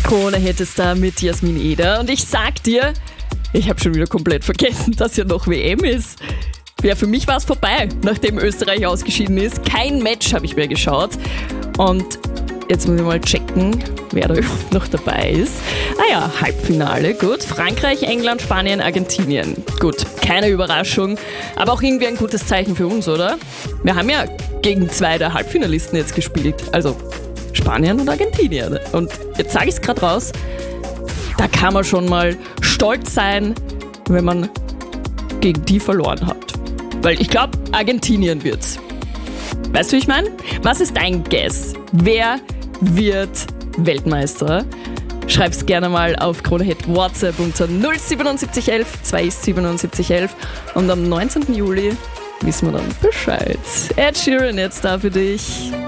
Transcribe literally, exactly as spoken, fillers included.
Krone hättest da mit Jasmin Eder. Und ich sag dir, ich habe schon wieder komplett vergessen, dass ja noch W M ist. Ja, für mich war es vorbei, nachdem Österreich ausgeschieden ist. Kein Match habe ich mehr geschaut. Und jetzt muss ich mal checken, wer da überhaupt noch dabei ist. Ah ja, Halbfinale, gut. Frankreich, England, Spanien, Argentinien. Gut, keine Überraschung, aber auch irgendwie ein gutes Zeichen für uns, oder? Wir haben ja gegen zwei der Halbfinalisten jetzt gespielt. Also Spanien und Argentinien. Und jetzt sage ich es gerade raus, da kann man schon mal stolz sein, wenn man gegen die verloren hat. Weil ich glaube, Argentinien wird's. Weißt du, wie ich meine? Was ist dein Guess? Wer wird Weltmeister? Schreib's gerne mal auf KroneHit WhatsApp unter null siebenundsiebzig elf zweihundertsiebenundsiebzig elf und am neunzehnten Juli wissen wir dann Bescheid. Ed Sheeran jetzt da für dich.